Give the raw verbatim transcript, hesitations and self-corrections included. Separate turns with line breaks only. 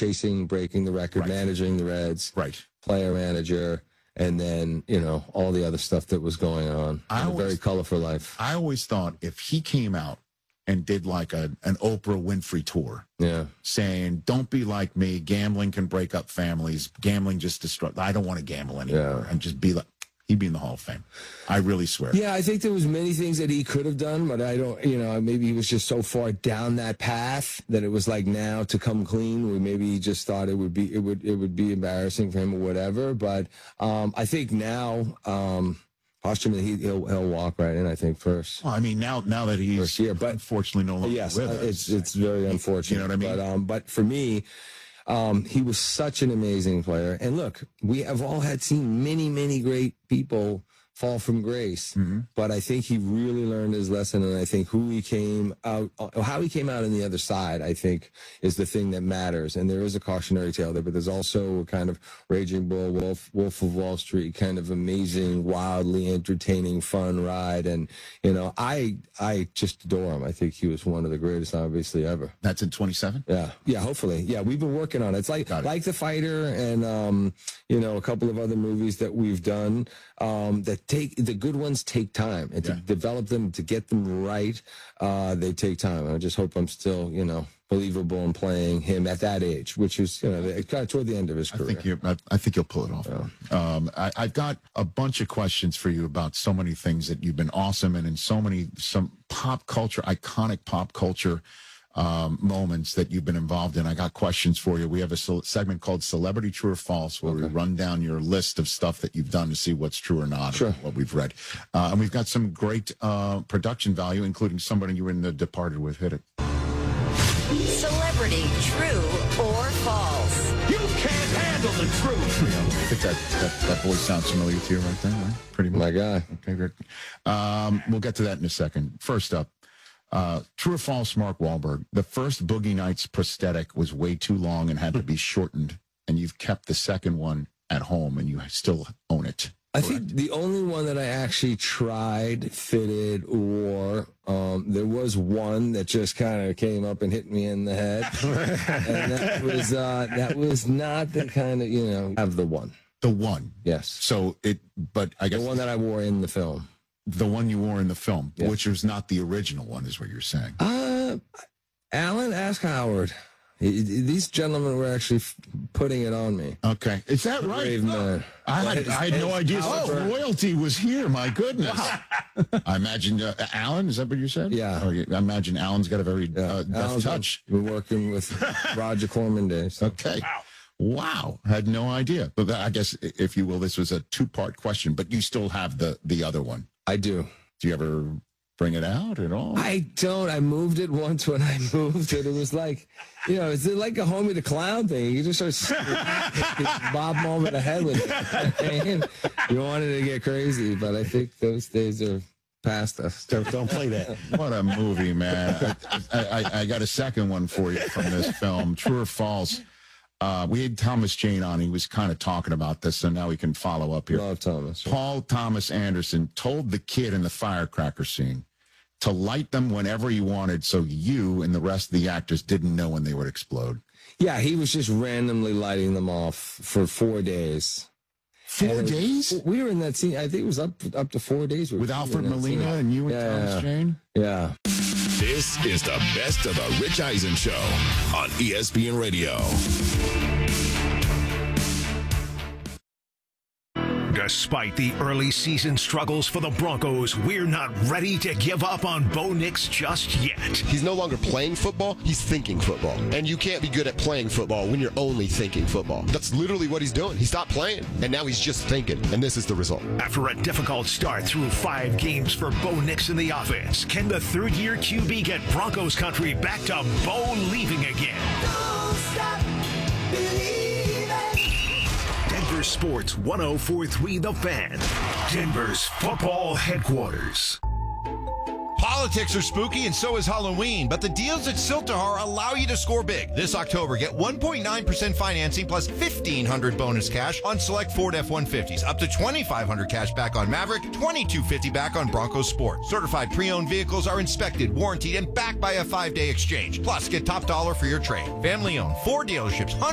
chasing, breaking the record,
Right.
managing the Reds,
Right.
player manager, and then, you know, all the other stuff that was going on.
I
a
always-
very colorful life.
I always thought if he came out and did like a, an Oprah Winfrey tour
Yeah.
saying, don't be like me, gambling can break up families, gambling just destroy, I don't want to gamble anymore,
Yeah.
and just be like, he'd be in the Hall of Fame. I really swear.
Yeah, I think there was many things that he could have done, but I don't, you know, maybe he was just so far down that path that it was like now to come clean, where maybe he just thought it would be, it would, it would be embarrassing for him or whatever. But um, I think now, um, posthumously, he, he'll he'll walk right in. I think first.
Well, I mean, now now that he's
First year, but-
unfortunately no longer
Yes,
with
uh,
us.
it's it's very unfortunate.
You know what I mean?
But um, but for me, um, he was such an amazing player. And look, we have all had seen many many great people fall from grace,
Mm-hmm.
but I think he really learned his lesson, and I think who he came out, uh, how he came out on the other side, I think, is the thing that matters. And there is a cautionary tale there, but there's also a kind of Raging Bull, Wolf, Wolf of Wall Street, kind of amazing, wildly entertaining, fun ride. And you know, I I just adore him. I think he was one of the greatest, obviously, ever.
That's in twenty-seven?
Yeah, yeah. Hopefully, yeah. We've been working on it. It's like
Got it.
like The Fighter, and um, you know, a couple of other movies that we've done. Um, that take the good ones take time, and to
Yeah.
develop them, to get them right, uh, they take time. I just hope I'm still, you know, believable in playing him at that age, which is, you know, kind of toward the end of his
I
career.
think you. I, I think you'll pull it off. Um, I, I've got a bunch of questions for you about so many things that you've been awesome in, and so many some pop culture, iconic pop culture um, moments that you've been involved in. I got questions for you. We have a ce- segment called Celebrity True or False, where we run down your list of stuff that you've done to see what's true or not,
Sure.
or what we've read. Uh, and we've got some great uh, production value, including somebody you were in The Departed with. Hit it.
Celebrity True or False.
You can't handle the truth.
I think that, that, that voice sounds familiar to you right there, right? Pretty much.
My guy.
Okay, Rick. Um, we'll get to that in a second. First up, uh, true or false, Mark Wahlberg. The first Boogie Nights prosthetic was way too long and had to be shortened, and you've kept the second one at home, and you still own it.
I think the only one that I actually tried, fitted, wore, um, there was one that just kind of came up and hit me in the head, and that was uh, that was not the kind of, you know, have the one.
The one.
Yes,
So it, but I
the
guess
one that I wore in the film.
the one you wore in the film,
Yeah.
which was not the original one, is what you're saying.
Uh, Alan, ask Howard. He- These gentlemen were actually f- putting it on me.
Okay, is that right?
Brave man.
I had, I had no idea.
Howard
Oh,
Berg-
royalty was here. My goodness. I imagine uh, Alan. Is that what you said?
Yeah.
Oh, you- I imagine Alan's got a very uh, deft
Alan's
touch.
been working with Roger Corman days. So.
Okay. Wow. Had no idea. But that- I guess, i- if you will, this was a two-part question. But you still have the the other one.
I do.
Do you ever bring it out at all?
I don't. I moved it once when I moved it. It was like, you know, it's like a Homie the Clown thing. You just start Bob him over the head with it. You wanted to get crazy, but I think those days are past us.
Don't, don't play that.
What a movie, man. I, I, I got a second one for you from this film. True or false? Uh, we had Thomas Jane on. He was kind of talking about this, so now we can follow up here.
Love Thomas.
Paul Thomas Anderson told the kid in the firecracker scene to light them whenever he wanted, so you and the rest of the actors didn't know when they would explode.
Yeah, he was just randomly lighting them off for four days.
Four
And
days?
We were in that scene. I think it was up up to four days. we were
With Alfred
in that scene.
Molina and you and
Yeah.
Thomas Jane?
Yeah.
This is the best of the Rich Eisen Show on E S P N Radio.
Despite the early season struggles for the Broncos, we're not ready to give up on Bo Nix just yet.
He's no longer playing football, he's thinking football. And you can't be good at playing football when you're only thinking football. That's literally what he's doing. He stopped playing, and now he's just thinking, and this is the result.
After a difficult start through five games for Bo Nix in the offense, can the third-year Q B get Broncos country back to Bo leaving again? Denver Sports one oh four point three The Fan, Denver's football headquarters.
Politics are spooky and so is Halloween, but the deals at Siltahar allow you to score big. This October, get one point nine percent financing plus fifteen hundred dollars bonus cash on select Ford F one fifties, up to twenty-five hundred dollars cash back on Maverick, twenty-two fifty back on Bronco Sport. Certified pre-owned vehicles are inspected, warranted, and backed by a five-day exchange. Plus, get top dollar for your trade. Family-owned, Ford dealerships,